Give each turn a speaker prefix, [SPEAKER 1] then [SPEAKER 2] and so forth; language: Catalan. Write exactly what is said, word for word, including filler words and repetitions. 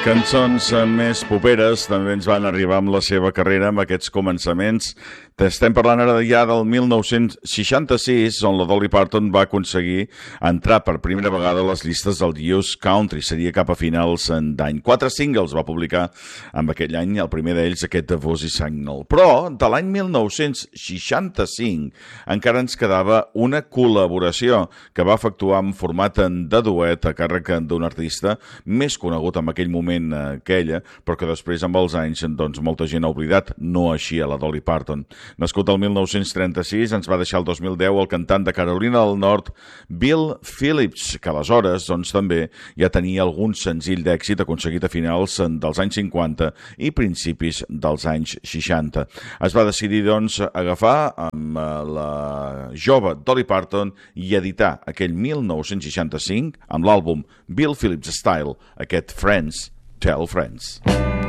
[SPEAKER 1] Cançons més poperes també ens van arribar amb la seva carrera, amb aquests començaments. Estem parlant ara ja del mil nou-cents seixanta-sis, on la Dolly Parton va aconseguir entrar per primera vegada a les llistes del Youth Country. Seria cap a finals d'any. Quatre singles va publicar amb aquell any, el primer d'ells aquest de Fuzzy Signal. Però de l'any mil nou-cents seixanta-cinc encara ens quedava una col·laboració que va efectuar en format de duet a càrrec d'un artista més conegut en aquell moment aquella, però que després amb els anys doncs, molta gent ha oblidat, no així a la Dolly Parton. Nascut el mil nou-cents trenta-sis, ens va deixar el dos mil deu el cantant de Carolina del Nord, Bill Phillips, que aleshores doncs, també ja tenia algun senzill d'èxit aconseguit a finals dels anys cinquanta i principis dels anys seixanta. Es va decidir doncs, agafar amb la jove Dolly Parton i editar aquell mil nou-cents seixanta-cinc amb l'àlbum Bill Phillips Style, aquest Friends Tell Friends.